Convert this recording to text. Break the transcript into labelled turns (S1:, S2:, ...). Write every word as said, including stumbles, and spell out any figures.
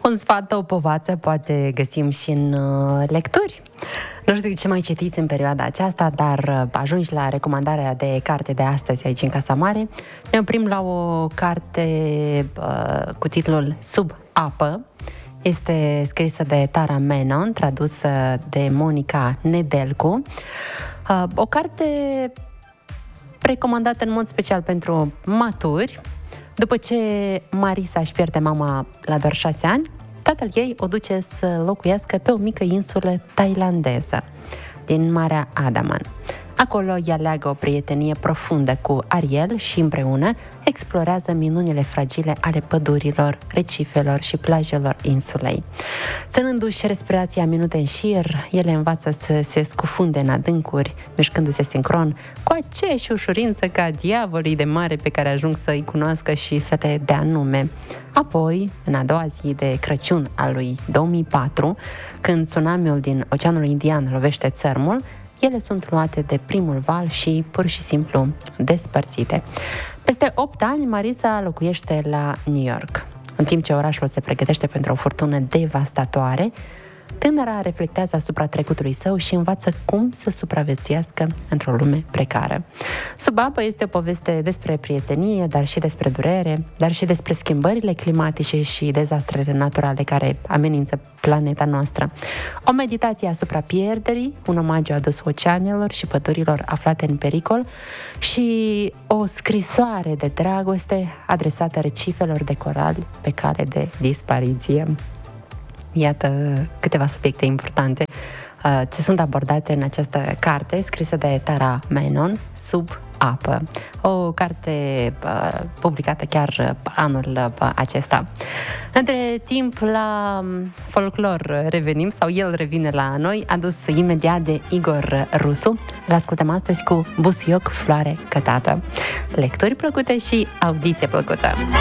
S1: Un sfat, o povață poate găsim și în uh, lecturi. Nu știu ce mai citiți în perioada aceasta, dar uh, ajungi la recomandarea de carte de astăzi aici în Casa Mare. Ne oprim la o carte uh, cu titlul Sub apă. Este scrisă de Tara Menon, tradusă de Monica Nedelcu. Uh, o carte recomandată în mod special pentru maturi. După ce Marisa își pierde mama la doar șase ani, tatăl ei o duce să locuiască pe o mică insulă tailandeză din Marea Andaman. Acolo ea leagă o prietenie profundă cu Ariel și împreună explorează minunile fragile ale pădurilor, recifelor și plajelor insulei. Ținându-și respirația minute în șir, ele învață să se scufunde în adâncuri, mișcându-se sincron, cu aceeași ușurință ca diavolii de mare pe care ajung să-i cunoască și să le dea nume. Apoi, în a doua zi de Crăciun al lui două mii patru, când tsunamiul din Oceanul Indian lovește țărmul, ele sunt luate de primul val și pur și simplu despărțite. Peste opt ani, Marisa locuiește la New York. În timp ce orașul se pregătește pentru o furtună devastatoare, tânăra reflectează asupra trecutului său și învață cum să supraviețuiască într-o lume precară. Sub apă este o poveste despre prietenie, dar și despre durere, dar și despre schimbările climatice și dezastrele naturale care amenință planeta noastră. O meditație asupra pierderii, un omagiu adus oceanelor și pădurilor aflate în pericol și o scrisoare de dragoste adresată recifelor de corali pe cale de dispariție. Iată câteva subiecte importante uh, ce sunt abordate în această carte scrisă de Tara Menon, Sub apă. O carte uh, publicată chiar anul uh, acesta. Între timp, la folclor revenim, sau el revine la noi, adus imediat de Igor Rusu. Îl ascultăm astăzi cu Busuioc, floare cătată. Lecturi plăcute și audiție plăcută!